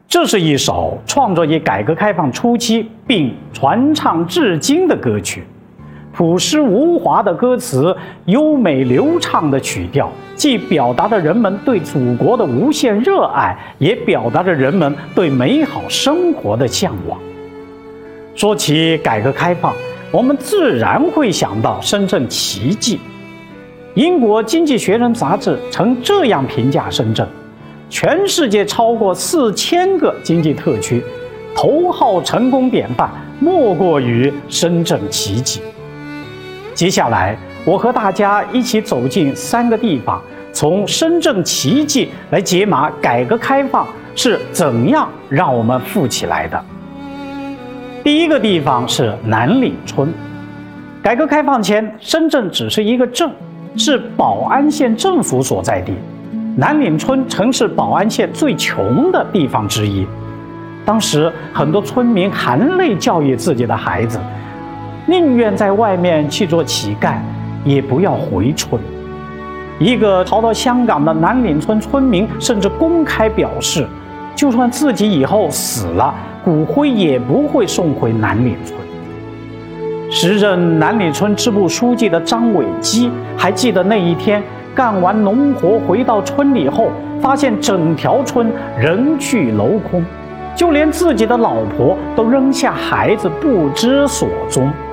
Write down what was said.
这是一首创作于改革开放初期并传唱至今的歌曲。朴实无华的歌词，优美流畅的曲调，既表达着人们对祖国的无限热爱，也表达着人们对美好生活的向往。说起改革开放，我们自然会想到深圳奇迹。英国《经济学人》杂志曾这样评价深圳：全世界超过4000个经济特区，头号成功典范莫过于深圳奇迹。接下来，我和大家一起走进3个地方，从深圳奇迹来解码改革开放是怎样让我们富起来的。第一个地方是南岭村。改革开放前，深圳只是一个镇，是宝安县政府所在地。南岭村曾是宝安县最穷的地方之一。当时，很多村民含泪教育自己的孩子，宁愿在外面去做乞丐，也不要回村。一个逃到香港的南岭村村民甚至公开表示，就算自己以后死了，骨灰也不会送回南岭村。时任南岭村支部书记的张伟基还记得那一天，干完农活回到村里后，发现整条村人去楼空，就连自己的老婆都扔下孩子不知所踪。